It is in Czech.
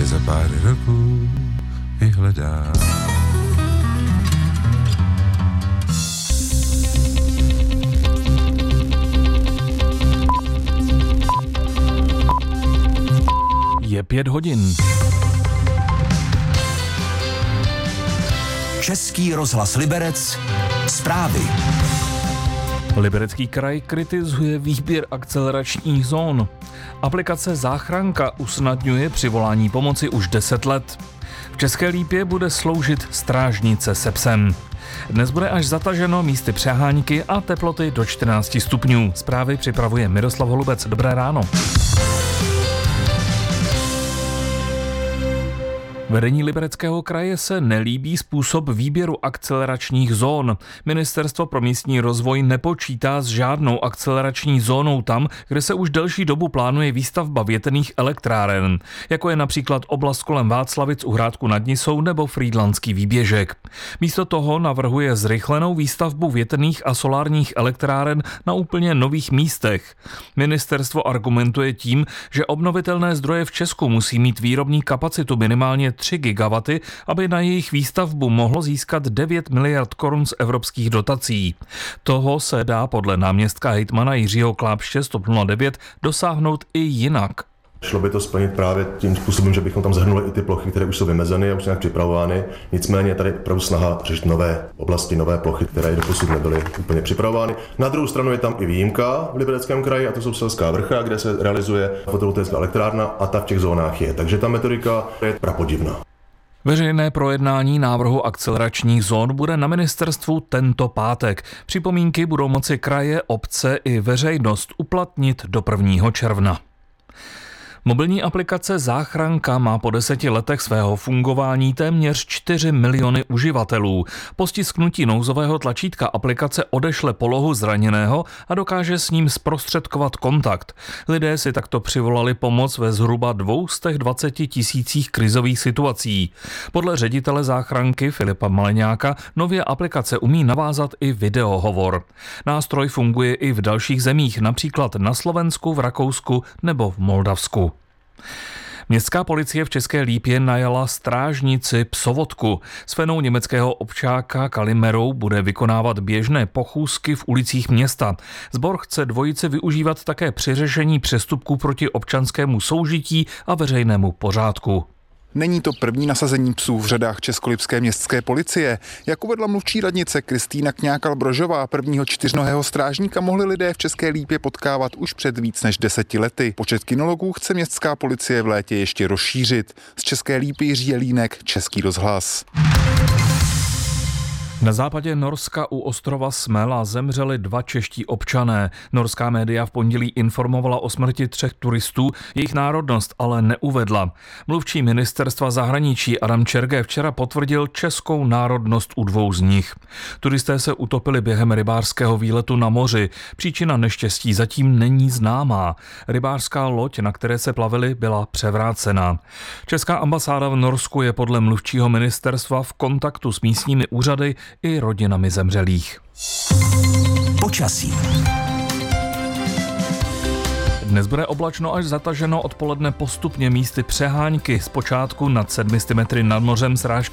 tě za pár roků vyhledám. Je 5 hodin. Český rozhlas Liberec, zprávy. Liberecký kraj kritizuje výběr akceleračních zón. Aplikace Záchranka usnadňuje přivolání pomoci už 10 let. V České Lípě bude sloužit strážnice se psem. Dnes bude až zataženo místy přeháňky a teploty do 14 stupňů. Zprávy připravuje Miroslav Holubec. Dobré ráno. Vedení Libereckého kraje se nelíbí způsob výběru akceleračních zón. Ministerstvo pro místní rozvoj nepočítá s žádnou akcelerační zónou tam, kde se už delší dobu plánuje výstavba větrných elektráren, jako je například oblast kolem Václavic u Hrádku nad Nisou nebo Frýdlantský výběžek. Místo toho navrhuje zrychlenou výstavbu větrných a solárních elektráren na úplně nových místech. Ministerstvo argumentuje tím, že obnovitelné zdroje v Česku musí mít výrobní kapacitu minimálně 3 gigawaty, aby na jejich výstavbu mohlo získat 9 miliard korun z evropských dotací. Toho se dá podle náměstka hejtmana Jiřího Klápště z TOP 09 dosáhnout i jinak. Šlo by to splnit právě tím způsobem, že bychom tam zahrnuli i ty plochy, které už jsou vymezeny a už nějak připravovány. Nicméně je tady opravdu snaha řešit nové oblasti, nové plochy, které doposud nebyly úplně připravovány. Na druhou stranu je tam i výjimka v Libereckém kraji, a to jsou Selská Vrcha, kde se realizuje fotovoltaická elektrárna a ta v těch zónách je. Takže ta metodika je prapodivná. Veřejné projednání návrhu akceleračních zón bude na ministerstvu tento pátek. Připomínky budou moci kraje, obce i veřejnost uplatnit do 1. června. Mobilní aplikace Záchranka má po 10 letech svého fungování téměř 4 miliony uživatelů. Po stisknutí nouzového tlačítka aplikace odešle polohu zraněného a dokáže s ním zprostředkovat kontakt. Lidé si takto přivolali pomoc ve zhruba 220 000 krizových situací. Podle ředitele Záchranky Filipa Maleňáka nově aplikace umí navázat i videohovor. Nástroj funguje i v dalších zemích, například na Slovensku, v Rakousku nebo v Moldavsku. Městská policie v České Lípě najala strážnici psovodku. S fenou německého občáka Kalimerou bude vykonávat běžné pochůzky v ulicích města. Sbor chce dvojice využívat také při řešení přestupků proti občanskému soužití a veřejnému pořádku. Není to první nasazení psů v řadách Českolipské městské policie. Jak uvedla mluvčí radnice Kristýna Kňákal-Brožová, prvního čtyřnohého strážníka mohli lidé v České Lípě potkávat už před víc než 10 lety. Počet kynologů chce městská policie v létě ještě rozšířit. Z České Lípy Jiří Jelínek, Český rozhlas. Na západě Norska u ostrova Smela zemřeli 2 čeští občané. Norská média v pondělí informovala o smrti 3 turistů, jejich národnost ale neuvedla. Mluvčí ministerstva zahraničí Adam Čerge včera potvrdil českou národnost u 2 z nich. Turisté se utopili během rybářského výletu na moři. Příčina neštěstí zatím není známá. Rybářská loď, na které se plavili, byla převrácená. Česká ambasáda v Norsku je podle mluvčího ministerstva v kontaktu s místními úřady i rodinami zemřelých. Počasí. Dnes bude oblačno až zataženo, odpoledne postupně místy přeháňky, zpočátku nad 700 metry nad mořem srážky